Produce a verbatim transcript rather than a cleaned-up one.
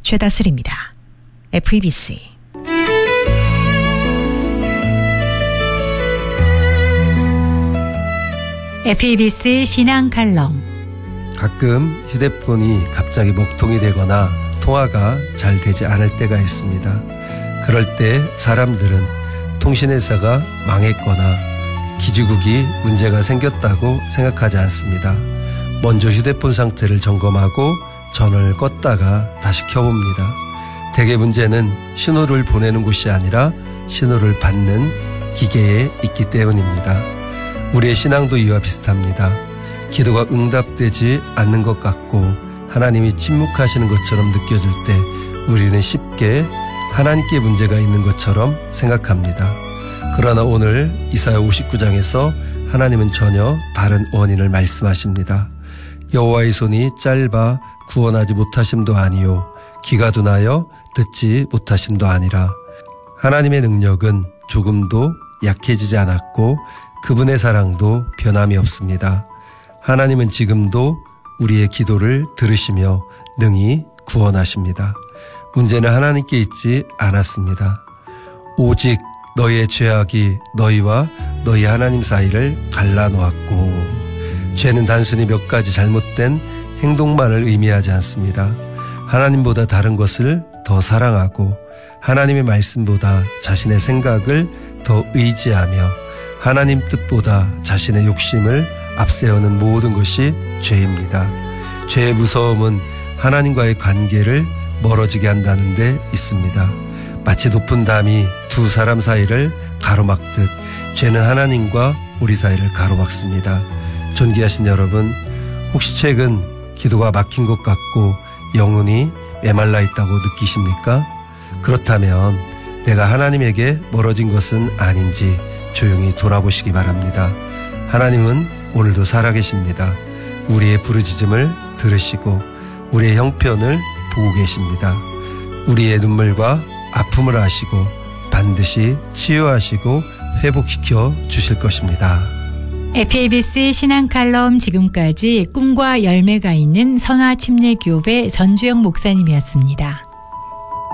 최다슬입니다. 에프이비씨 에프이비씨 신앙 칼럼. 가끔 휴대폰이 갑자기 먹통이 되거나 통화가 잘 되지 않을 때가 있습니다. 그럴 때 사람들은 통신회사가 망했거나 기지국이 문제가 생겼다고 생각하지 않습니다. 먼저 휴대폰 상태를 점검하고 전원을 껐다가 다시 켜봅니다. 대개 문제는 신호를 보내는 곳이 아니라 신호를 받는 기계에 있기 때문입니다. 우리의 신앙도 이와 비슷합니다. 기도가 응답되지 않는 것 같고 하나님이 침묵하시는 것처럼 느껴질 때 우리는 쉽게 하나님께 문제가 있는 것처럼 생각합니다. 그러나 오늘 이사야 오십구 장에서 하나님은 전혀 다른 원인을 말씀하십니다. 여호와의 손이 짧아 구원하지 못하심도 아니요 귀가 둔하여 듣지 못하심도 아니라. 하나님의 능력은 조금도 약해지지 않았고 그분의 사랑도 변함이 없습니다. 하나님은 지금도 우리의 기도를 들으시며 능히 구원하십니다. 문제는 하나님께 있지 않았습니다. 오직 너희의 죄악이 너희와 너희 하나님 사이를 갈라놓았고. 죄는 단순히 몇 가지 잘못된 행동만을 의미하지 않습니다. 하나님보다 다른 것을 더 사랑하고 하나님의 말씀보다 자신의 생각을 더 의지하며 하나님 뜻보다 자신의 욕심을 앞세우는 모든 것이 죄입니다. 죄의 무서움은 하나님과의 관계를 멀어지게 한다는 데 있습니다. 마치 높은 담이 두 사람 사이를 가로막듯 죄는 하나님과 우리 사이를 가로막습니다. 존귀하신 여러분, 혹시 최근 기도가 막힌 것 같고 영혼이 메말라 있다고 느끼십니까? 그렇다면 내가 하나님에게 멀어진 것은 아닌지 조용히 돌아보시기 바랍니다. 하나님은 오늘도 살아계십니다. 우리의 부르짖음을 들으시고 우리의 형편을 보고 계십니다. 우리의 눈물과 아픔을 아시고 반드시 치유하시고 회복시켜 주실 것입니다. 에프이비씨 신앙 칼럼 지금까지 꿈과 열매가 있는 선화 침례교회 전주영 목사님이었습니다.